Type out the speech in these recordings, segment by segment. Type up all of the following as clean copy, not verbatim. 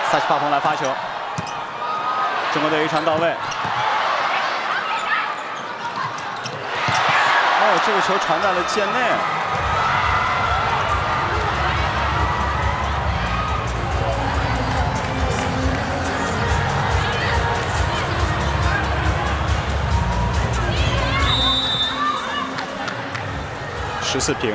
萨奇帕蓬来发球，中国队一传到位。哦，这个球传在了界内。 14平。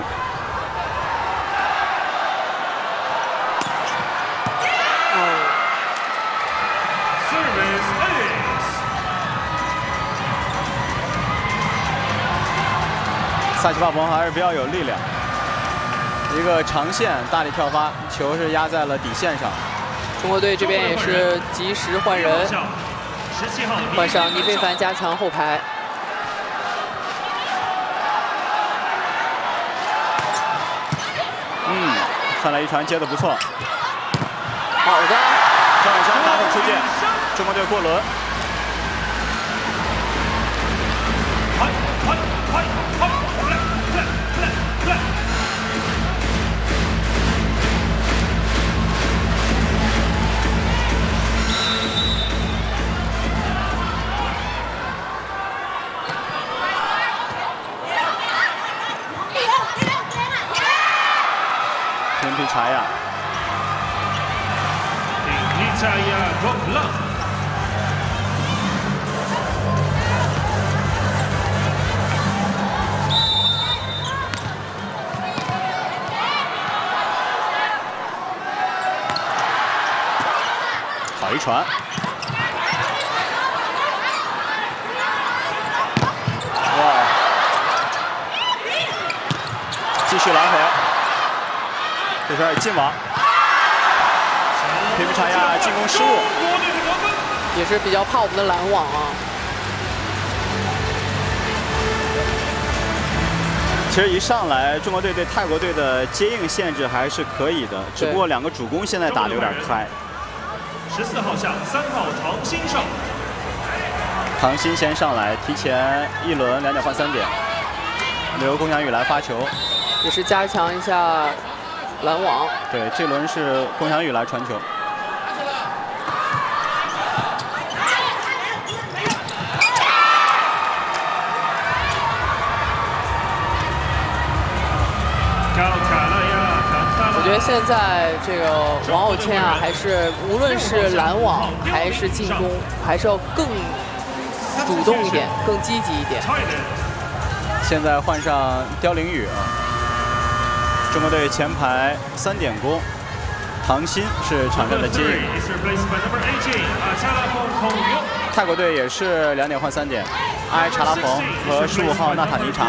萨奇帕蓬还是比较有力量，一个长线大力跳发，球是压在了底线上。 中国队这边也是及时换人，换上倪非凡加强后排。 看来一传接得不错， 好的， 张远山拉后出界，中国队过轮。皮查亚，好一传，哇，继续来回。 这球进网，皮皮查亚进攻失误， 也是比较怕我们的拦网啊。 其实一上来，中国队对泰国队的接应限制还是可以的，只不过两个主攻现在打得有点开。 14号下3号唐鑫上， 唐鑫先上来，提前一轮2点换3点，由龚翔宇来发球， 也是加强一下。 拦网， 对，这轮是龚翔宇来传球。 我觉得现在这个王傲谦啊，还是无论是拦网还是进攻，还是要更主动一点，更积极一点。 现在换上刁凌宇啊。 中国队前排3点攻，唐鑫是场上的接应。泰国队也是2点换3点，阿埃查拉蓬和15号纳塔尼查。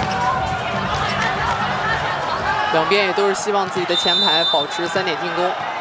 两边也都是希望自己的前排保持3点进攻。